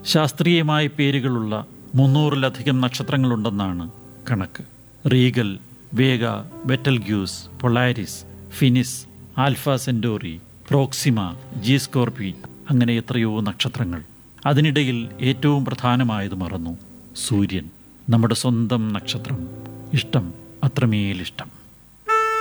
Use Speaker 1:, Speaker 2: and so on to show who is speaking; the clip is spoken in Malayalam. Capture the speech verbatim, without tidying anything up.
Speaker 1: ശാസ്ത്രീയമായ പേരുകളുള്ള മുന്നൂറിലധികം നക്ഷത്രങ്ങളുണ്ടെന്നാണ് കണക്ക്. റീഗൽ, വേഗ, ബെറ്റൽഗ്യൂസ്, Polaris, ഫിനിസ്, alpha Centauri, Proxima, G സ്കോർപി, അങ്ങനെ എത്രയോ നക്ഷത്രങ്ങൾ. അതിനിടയിൽ ഏറ്റവും പ്രധാനമായത് മറന്നു, സൂര്യൻ, നമ്മുടെ സ്വന്തം നക്ഷത്രം. ഇഷ്ടം, അത്രമേലിഷ്ടം.